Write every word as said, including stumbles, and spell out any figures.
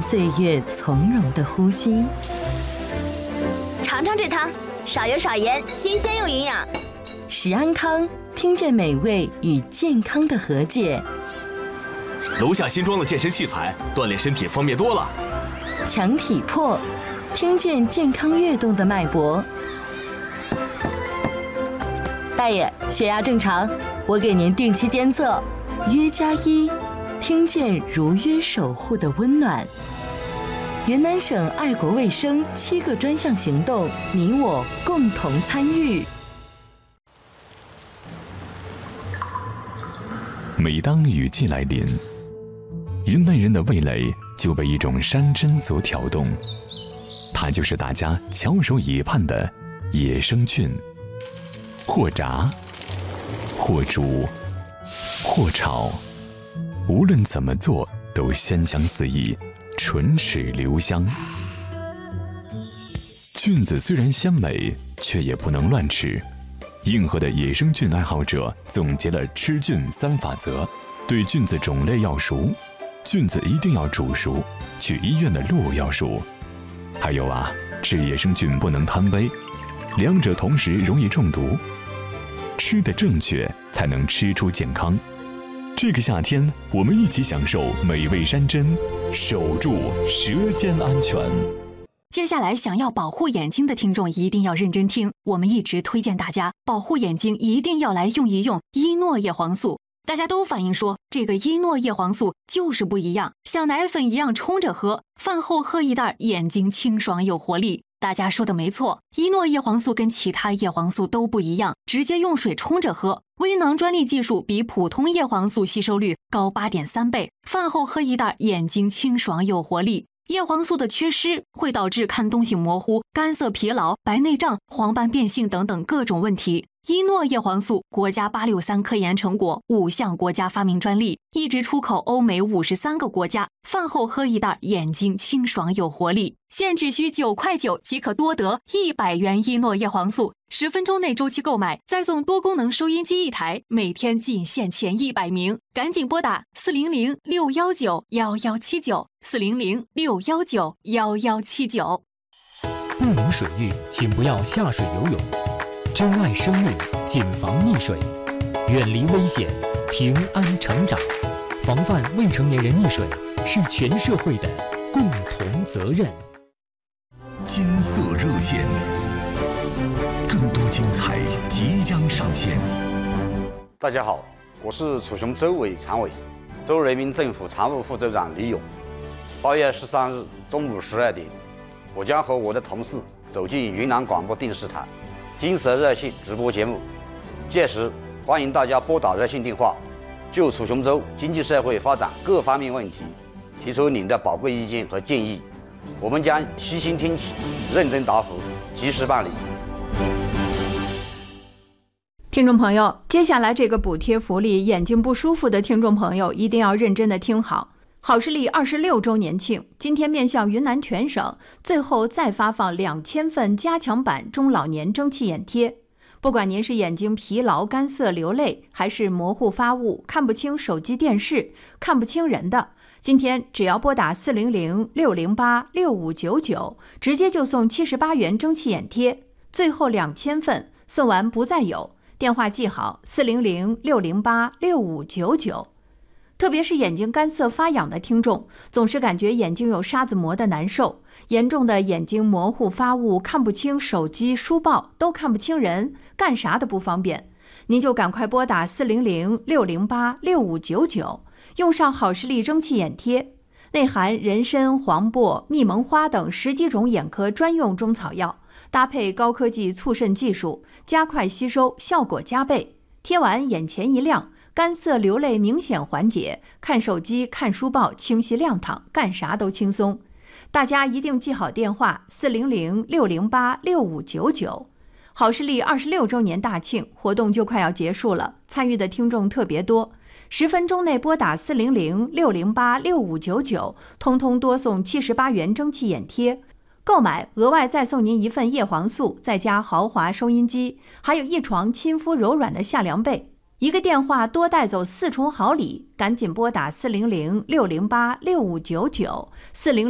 岁月从容的呼吸。 尝尝这汤，少油少盐，新鲜又营养。 食安康，听见美味与健康的和解。 楼下新装的健身器材，锻炼身体方便多了。 强体魄，听见健康跃动的脉搏。大爷，血压正常，我给您定期监测。约加一，听见如约守护的温暖。云南省爱国卫生七个专项行动，你我共同参与。 每当雨季来临，云南人的味蕾就被一种山珍所挑动，它就是大家翘首以盼的野生菌。或炸，或煮，或炒，无论怎么做都鲜香四溢，唇齿留香。菌子虽然鲜美，却也不能乱吃。硬核的野生菌爱好者总结了吃菌三法则：对菌子种类要熟，菌子一定要煮熟，去医院的路要熟。还有啊，吃野生菌不能贪杯，两者同时容易中毒。吃得正确，才能吃出健康。这个夏天，我们一起享受美味山珍，守住舌尖安全。 接下来，想要保护眼睛的听众一定要认真听。我们一直推荐大家保护眼睛，一定要来用一用伊诺叶黄素。大家都反映说，这个伊诺叶黄素就是不一样，像奶粉一样冲着喝，饭后喝一袋，眼睛清爽有活力。大家说的没错，伊诺叶黄素跟其他叶黄素都不一样，直接用水冲着喝。微囊专利技术比普通叶黄素吸收率高 八点三 倍，饭后喝一袋，眼睛清爽有活力。叶黄素的缺失会导致看东西模糊、干涩疲劳、白内障、黄斑变性等等各种问题。伊诺叶黄素国家八六三科研成果，五项国家发明专利，一直出口欧美五十三个国家。饭后喝一袋，眼睛清爽有活力。现只需九块九即可多得一百元伊诺叶黄素，十分钟内周期购买，再送多功能收音机一台，每天仅限前一百名，赶紧拨打四零零六幺九幺幺七九四零零六幺九幺幺七九。 不明水域，请不要下水游泳。珍爱生命，谨防溺水，远离危险，平安成长。防范未成年人溺水是全社会的共同责任。 金色热线，更多精彩即将上线。 大家好，我是楚雄州委常委、州人民政府常务副州长李勇。八月十三日中午十二点，我将和我的同事走进云南广播电视台金色热线直播节目，届时欢迎大家拨打热线电话，就楚雄州经济社会发展各方面问题提出您的宝贵意见和建议，我们将悉心听取，认真答复，及时办理。 听众朋友，接下来这个补贴福利，眼睛不舒服的听众朋友一定要认真的听好。好视力二十六周年庆，今天面向云南全省，最后再发放两千份加强版中老年蒸汽眼贴。不管您是眼睛疲劳、干涩、流泪，还是模糊发物、看不清手机电视、看不清人的，今天只要拨打四零零六零八六五九九，直接就送七十八元蒸汽眼贴，最后两千份送完不再有。电话记好四零零六零八六五九九。特别是眼睛干涩发痒的听众，总是感觉眼睛有沙子磨的难受，严重的眼睛模糊发物，看不清手机、书报，都看不清人，干啥都不方便。您就赶快拨打四零零六零八六五九九，用上好视力蒸汽眼贴，内含人参、黄柏、蜜蒙花等十几种眼科专用中草药，搭配高科技促渗技术，加快吸收，效果加倍。贴完眼前一亮，干涩流泪明显缓解，看手机看书报清晰亮堂，干啥都轻松。大家一定记好电话四零零六零八六五九九。好视力二十六周年大庆活动就快要结束了，参与的听众特别多，十分钟内拨打四零零六零八六五九九，通通多送七十八元蒸汽眼贴。购买额外再送您一份叶黄素，再加豪华收音机，还有一床亲肤柔软的夏凉被。一个电话多带走四重好礼，赶紧拨打四零零六零八六五九九四零。